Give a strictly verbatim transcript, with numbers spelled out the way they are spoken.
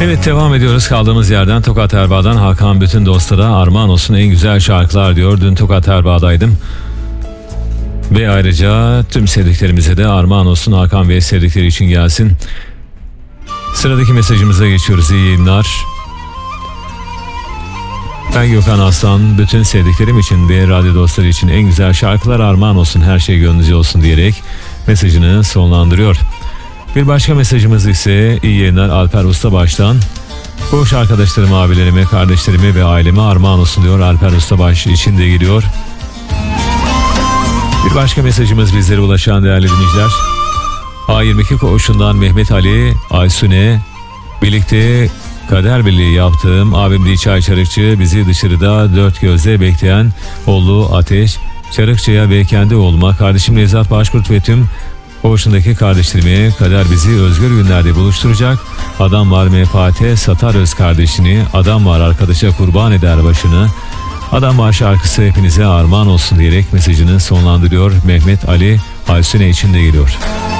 Evet, devam ediyoruz kaldığımız yerden. Tokat Erbaa'dan Hakan bütün dostlara armağan olsun en güzel şarkılar diyor. Dün Tokat Erbaa'daydım. Ve ayrıca tüm sevdiklerimize de armağan olsun, Hakan ve sevdikleri için gelsin. Sıradaki mesajımıza geçiyoruz. İyi yayınlar. Ben Gökhan Aslan, bütün sevdiklerim için ve radyo dostları için en güzel şarkılar armağan olsun, her şey gönlünüzce olsun diyerek mesajını sonlandırıyor. Bir başka mesajımız ise iyi yayınlar Alper Ustabaş'tan. Koğuş arkadaşlarım, abilerime, kardeşlerime ve aileme armağan olsun diyor. Alper Ustabaş için de geliyor. Bir başka mesajımız bizlere ulaşan değerli dinleyiciler. A yirmi iki koğuşundan Mehmet Ali Aysun'e birlikte kader birliği yaptığım abim Dilçay Çarıkçı bizi dışarıda dört gözle bekleyen oğlu Ateş Çarıkçı'ya ve kendi oğluma, kardeşim Nevzat Başkurt ve tüm koğuşundaki kardeşlerime kader bizi özgür günlerde buluşturacak. Adam var menfaate satar öz kardeşini, adam var arkadaşa kurban eder başını. Adam var şarkısı hepinize armağan olsun diyerek mesajını sonlandırıyor. Mehmet Ali Aysun'e için de geliyor.